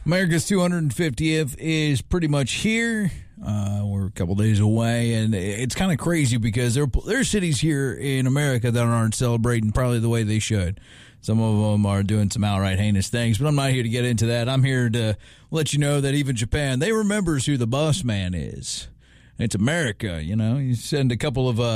America's 250th is pretty much here. We're a couple days away, and it's kind of crazy because there are cities here in America that aren't celebrating probably the way they should. Some of them are doing some outright heinous things, but I'm not here to get into that. I'm here to let you know that even Japan, they remembers who the boss man is. It's America, you know. You send a couple of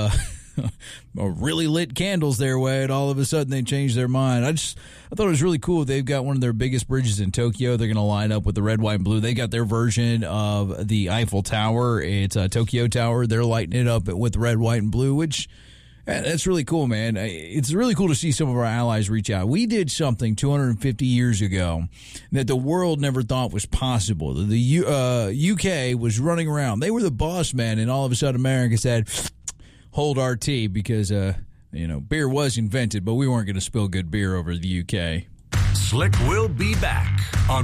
really lit candles their way, and all of a sudden they change their mind. I thought it was really cool. They've got one of their biggest bridges in Tokyo. They're going to line up with the red, white, and blue. They got their version of the Eiffel Tower. It's a Tokyo Tower. They're lighting it up with red, white, and blue, which that's really cool, man. It's really cool to see some of our allies reach out. We did something 250 years ago that the world never thought was possible. The UK was running around. They were the boss man, and all of a sudden America said, hold our tea, because, beer was invented, but we weren't going to spill good beer over the UK. Slick will be back on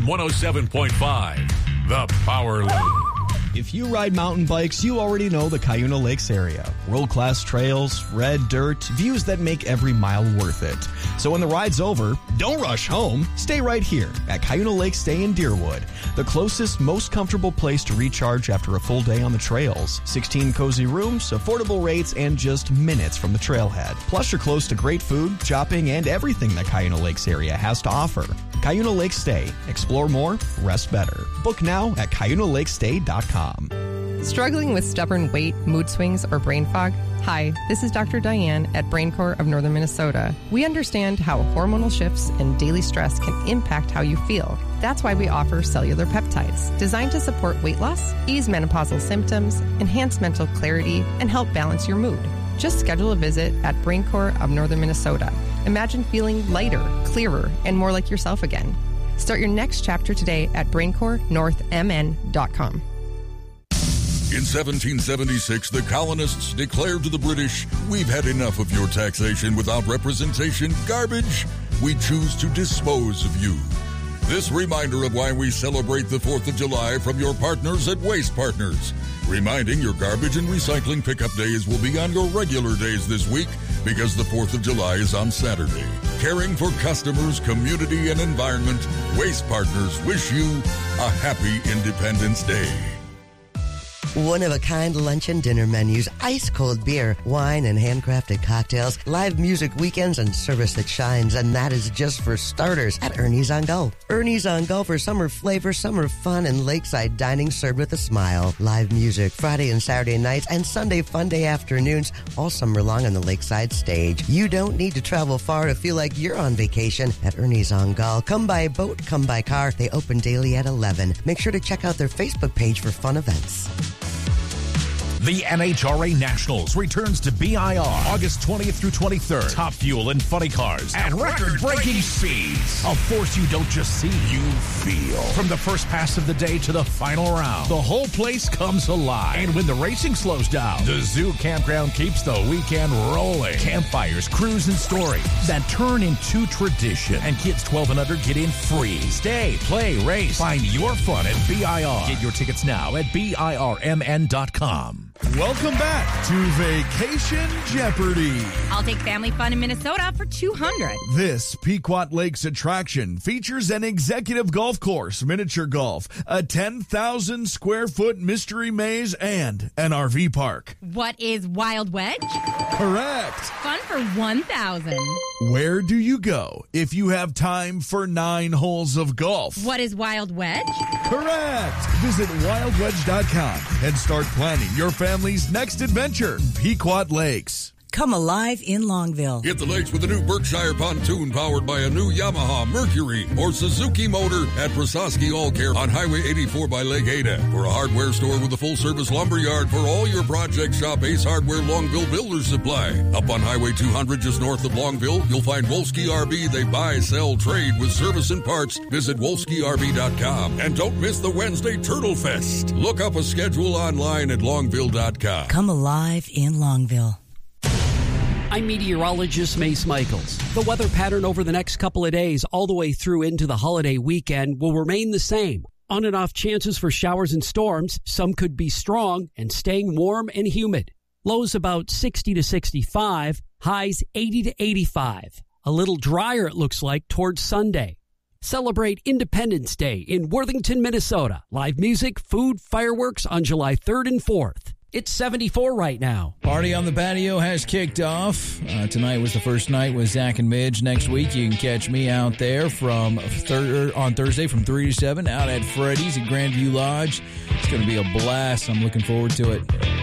107.5, The Power Loop. If you ride mountain bikes, you already know the Cuyuna Lakes area. World-class trails, red dirt, views that make every mile worth it. So when the ride's over, don't rush home. Stay right here at Cuyuna Lake Stay in Deerwood, the closest, most comfortable place to recharge after a full day on the trails. 16 cozy rooms, affordable rates, and just minutes from the trailhead. Plus, you're close to great food, shopping, and everything that Cuyuna Lakes area has to offer. Cuyuna Lake Stay. Explore more, rest better. Book now at CuyunaLakeStay.com. Struggling with stubborn weight, mood swings, or brain fog? Hi, this is Dr. Diane at BrainCore of Northern Minnesota. We understand how hormonal shifts and daily stress can impact how you feel. That's why we offer cellular peptides, designed to support weight loss, ease menopausal symptoms, enhance mental clarity, and help balance your mood. Just schedule a visit at BrainCore of Northern Minnesota. Imagine feeling lighter, clearer, and more like yourself again. Start your next chapter today at BrainCoreNorthMN.com. In 1776, the colonists declared to the British, "We've had enough of your taxation without representation. Garbage. We choose to dispose of you." This reminder of why we celebrate the 4th of July from your partners at Waste Partners. Reminding your garbage and recycling pickup days will be on your regular days this week because the 4th of July is on Saturday. Caring for customers, community, and environment, Waste Partners wish you a happy Independence Day. One-of-a-kind lunch and dinner menus, ice-cold beer, wine and handcrafted cocktails, live music weekends, and service that shines. And that is just for starters at Ernie's on Go. Ernie's on Go for summer flavor, summer fun, and lakeside dining served with a smile. Live music Friday and Saturday nights and Sunday fun day afternoons all summer long on the lakeside stage. You don't need to travel far to feel like you're on vacation at Ernie's on Go. Come by boat, come by car. They open daily at 11. Make sure to check out their Facebook page for fun events. The NHRA Nationals returns to BIR August 20th through 23rd. Top fuel and funny cars at record-breaking speeds. A force you don't just see, you feel. From the first pass of the day to the final round, the whole place comes alive. And when the racing slows down, the Zoo Campground keeps the weekend rolling. Campfires, crews, and stories that turn into tradition. And kids 12 and under get in free. Stay, play, race. Find your fun at BIR. Get your tickets now at BIRMN.com. Welcome back to Vacation Jeopardy! I'll take family fun in Minnesota for $200. This Pequot Lakes attraction features an executive golf course, miniature golf, a 10,000 square foot mystery maze, and an RV park. What is Wild Wedge? Correct! Fun for $1,000. Where do you go if you have time for 9 holes of golf? What is Wild Wedge? Correct! Visit wildwedge.com and start planning your family's next adventure. Pequot Lakes. Come alive in Longville. Hit the lakes with a new Berkshire pontoon powered by a new Yamaha, Mercury, or Suzuki motor at Brasowski All Care on Highway 84 by Lake Ada. For a hardware store with a full-service lumber yard for all your projects, shop Ace Hardware Longville Builders Supply. Up on Highway 200 just north of Longville, you'll find Wolski RV. They buy, sell, trade with service and parts. Visit WolskiRV.com. And don't miss the Wednesday Turtle Fest. Look up a schedule online at Longville.com. Come alive in Longville. I'm meteorologist Mace Michaels. The weather pattern over the next couple of days all the way through into the holiday weekend will remain the same. On and off chances for showers and storms. Some could be strong and staying warm and humid. Lows about 60 to 65, highs 80 to 85. A little drier it looks like towards Sunday. Celebrate Independence Day in Worthington, Minnesota. Live music, food, fireworks on July 3rd and 4th. It's 74 right now. Party on the Patio has kicked off. Tonight was the first night with Zach and Midge. Next week, you can catch me out there on Thursday from 3 to 7 out at Freddy's at Grandview Lodge. It's going to be a blast. I'm looking forward to it.